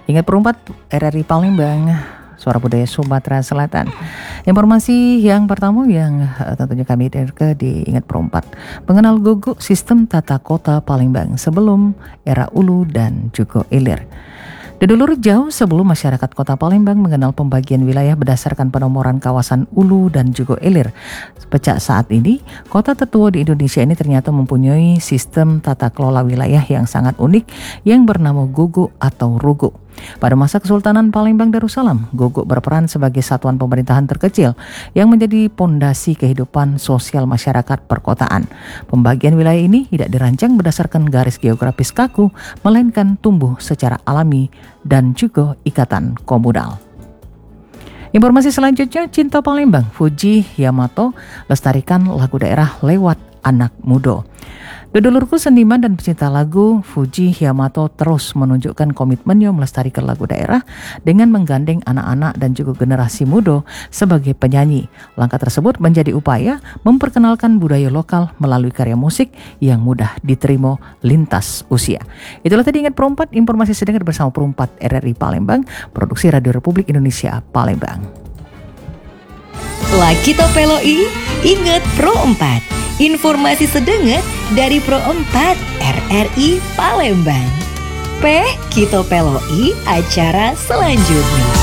Ingat Perumpat RRI Palembang, Suara Budaya Sumatera Selatan. Informasi yang pertama yang tentunya kami hadirkan di Ingat Perumpat, mengenal guguk sistem tata kota Palembang sebelum era Ulu dan juga Ilir. Didulur jauh sebelum masyarakat kota Palembang mengenal pembagian wilayah berdasarkan penomoran kawasan Ulu dan juga Ilir. Sejak saat ini, kota tertua di Indonesia ini ternyata mempunyai sistem tata kelola wilayah yang sangat unik yang bernama guguk atau ruguk. Pada masa Kesultanan Palembang Darussalam, guguk berperan sebagai satuan pemerintahan terkecil yang menjadi pondasi kehidupan sosial masyarakat perkotaan. Pembagian wilayah ini tidak dirancang berdasarkan garis geografis kaku, melainkan tumbuh secara alami dan juga ikatan komunal. Informasi selanjutnya, Cinta Palembang, Fuji Yamato lestarikan lagu daerah lewat anak muda. Dulurku seniman dan pecinta lagu Fuji Yamato terus menunjukkan komitmennya melestarikan lagu daerah dengan menggandeng anak-anak dan juga generasi muda sebagai penyanyi. Langkah tersebut menjadi upaya memperkenalkan budaya lokal melalui karya musik yang mudah diterima lintas usia. Itulah tadi Ingat Perumpat, informasi sedang bersama Perumpat RRI Palembang, produksi Radio Republik Indonesia Palembang. Lakito Peloi, Ingat Pro 4. Informasi sedenget dari Pro 4 RRI Palembang. Kito Peloi acara selanjutnya.